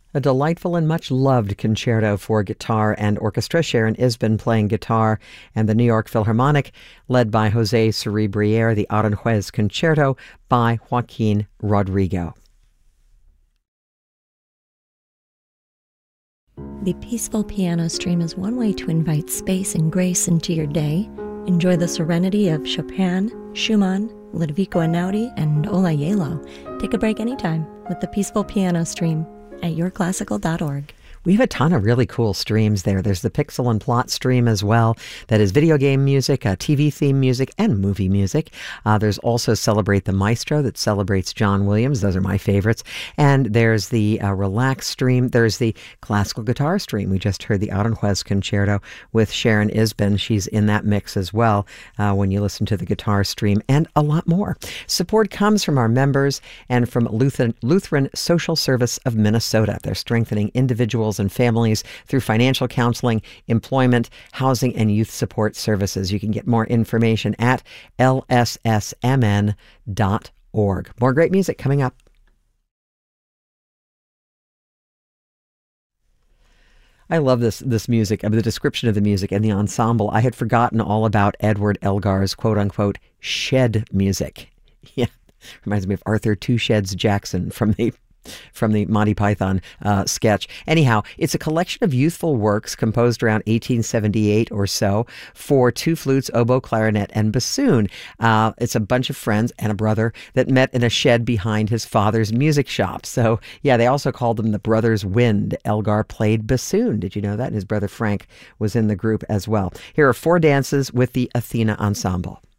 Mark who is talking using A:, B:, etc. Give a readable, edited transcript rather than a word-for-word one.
A: A delightful and much loved concerto for guitar and orchestra. Sharon Isbin playing guitar, and the New York Philharmonic, led by Jose Cerebriere, the Aranjuez Concerto by Joaquin Rodrigo.
B: The peaceful piano stream is one way to invite space and grace into your day. Enjoy the serenity of Chopin, Schumann, Ludovico Einaudi, and Ola Yelo. Take a break anytime with the peaceful piano stream at yourclassical.org.
A: We have a ton of really cool streams there. There's the Pixel and Plot stream as well. That is video game music, TV theme music, and movie music. There's also Celebrate the Maestro that celebrates John Williams. Those are my favorites. And there's the Relax stream. There's the classical guitar stream. We just heard the Aranjuez Concerto with Sharon Isbin. She's in that mix as well when you listen to the guitar stream, and a lot more. Support comes from our members and from Lutheran Social Service of Minnesota. They're strengthening individuals and families through financial counseling, employment, housing, and youth support services. You can get more information at lssmn.org. More great music coming up. I love this music, the description of the music and the ensemble. I had forgotten all about Edward Elgar's quote-unquote shed music. Yeah, reminds me of Arthur Two Sheds Jackson from the Monty Python sketch. Anyhow, it's a collection of youthful works composed around 1878 or so for two flutes, oboe, clarinet, and bassoon. It's a bunch of friends and a brother that met in a shed behind his father's music shop. So, yeah, they also called them the Brothers Wind. Elgar played bassoon. Did you know that? And his brother Frank was in the group as well. Here are four dances with the Athena Ensemble.